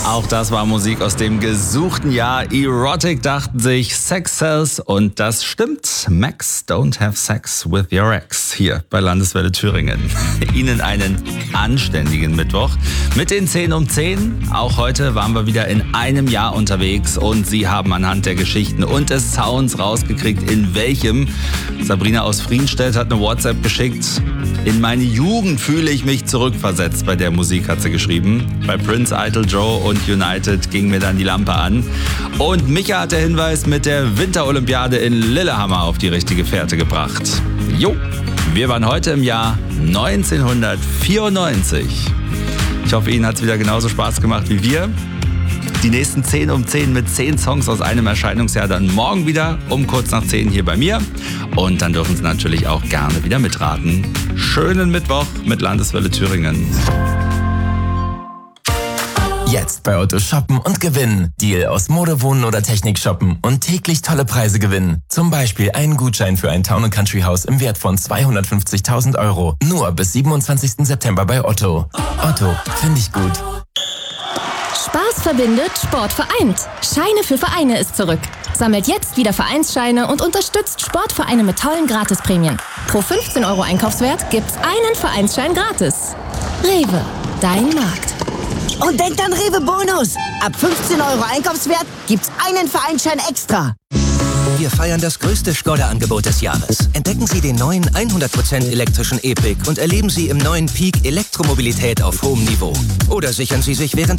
Auch das war Musik aus dem gesuchten Jahr. Erotic dachten sich Sex Sells und das stimmt. Max, don't have sex with your ex. Hier bei Landeswelle Thüringen. Ihnen einen anständigen Mittwoch mit den 10 um 10. Auch heute waren wir wieder in einem Jahr unterwegs und Sie haben anhand der Geschichten und des Sounds rausgekriegt, in welchem. Sabrina aus Frienstedt hat eine WhatsApp geschickt. In meine Jugend fühle ich mich zurückversetzt. Bei der Musik hat sie geschrieben. Bei Prince, Idol, Joe und United ging mir dann die Lampe an. Und Micha hat der Hinweis mit der Winterolympiade in Lillehammer auf die richtige Fährte gebracht. Jo, wir waren heute im Jahr 1994. Ich hoffe, Ihnen hat es wieder genauso Spaß gemacht wie wir. Die nächsten 10 um 10 mit 10 Songs aus einem Erscheinungsjahr dann morgen wieder um kurz nach 10 hier bei mir. Und dann dürfen Sie natürlich auch gerne wieder mitraten. Schönen Mittwoch mit Landeswelle Thüringen. Jetzt bei Otto shoppen und gewinnen. Deal aus Mode, Wohnen oder Technik shoppen und täglich tolle Preise gewinnen. Zum Beispiel einen Gutschein für ein Town & Country Haus im Wert von 250.000 €. Nur bis 27. September bei Otto. Otto, finde ich gut. Spaß verbindet, Sport vereint. Scheine für Vereine ist zurück. Sammelt jetzt wieder Vereinsscheine und unterstützt Sportvereine mit tollen Gratisprämien. Pro 15 € Einkaufswert gibt's einen Vereinsschein gratis. Rewe, dein Markt. Und denkt an Rewe Bonus. Ab 15 € Einkaufswert gibt's einen Vereinsschein extra. Wir feiern das größte Skoda-Angebot des Jahres. Entdecken Sie den neuen 100% elektrischen E-Pick und erleben Sie im neuen Peak Elektromobilität auf hohem Niveau. Oder sichern Sie sich während